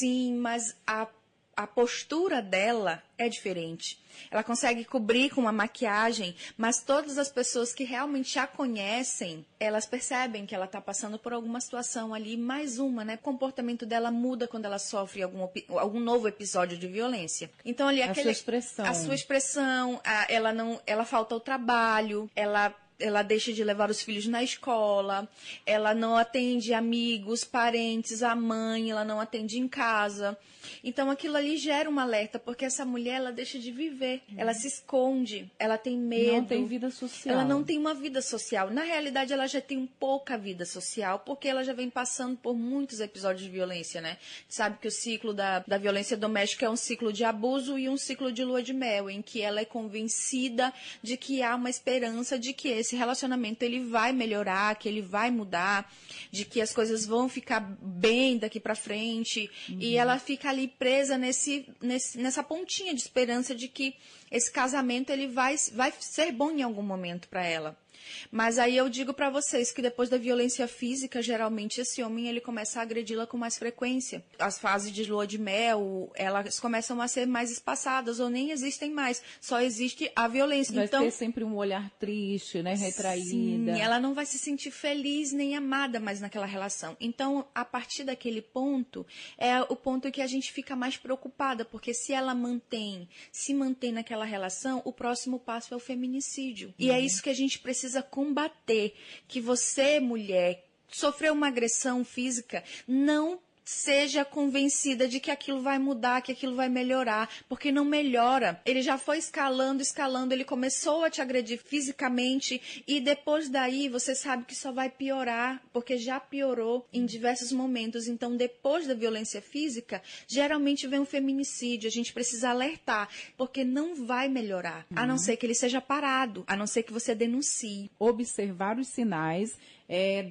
Sim, mas a postura dela é diferente. Ela consegue cobrir com uma maquiagem, mas todas as pessoas que realmente a conhecem, elas percebem que ela está passando por alguma situação ali, mais uma, né? O comportamento dela muda quando ela sofre algum novo episódio de violência. Então ali a sua expressão. A sua expressão, ela falta ao trabalho, ela deixa de levar os filhos na escola, ela não atende amigos, parentes, a mãe, ela não atende em casa. Então aquilo ali gera um alerta, porque essa mulher, ela deixa de viver, ela se esconde, ela tem medo. Não tem vida social. Ela não tem uma vida social. Na realidade, ela já tem pouca vida social, porque ela já vem passando por muitos episódios de violência, né? Sabe que o ciclo da violência doméstica é um ciclo de abuso e um ciclo de lua de mel, em que ela é convencida de que há uma esperança de que esse relacionamento ele vai melhorar, que ele vai mudar, de que as coisas vão ficar bem daqui pra frente, e ela fica ali presa nessa pontinha de esperança de que esse casamento ele vai ser bom em algum momento para ela. Mas aí eu digo para vocês que depois da violência física, geralmente esse homem ele começa a agredi-la com mais frequência. As fases de lua de mel, elas começam a ser mais espaçadas ou nem existem mais. Só existe a violência. Vai então, ter sempre um olhar triste, né, retraída. Sim, ela não vai se sentir feliz nem amada mais naquela relação. Então, a partir daquele ponto, é o ponto que a gente fica mais preocupada, porque se ela se mantém naquela relação, o próximo passo é o feminicídio. E é isso que a gente precisa combater, que você, mulher, sofreu uma agressão física, não seja convencida de que aquilo vai mudar, que aquilo vai melhorar, porque não melhora. Ele já foi escalando, ele começou a te agredir fisicamente e depois daí você sabe que só vai piorar, porque já piorou em diversos momentos. Então, depois da violência física, geralmente vem um feminicídio. A gente precisa alertar, porque não vai melhorar, a não ser que ele seja parado, a não ser que você denuncie. Observar os sinais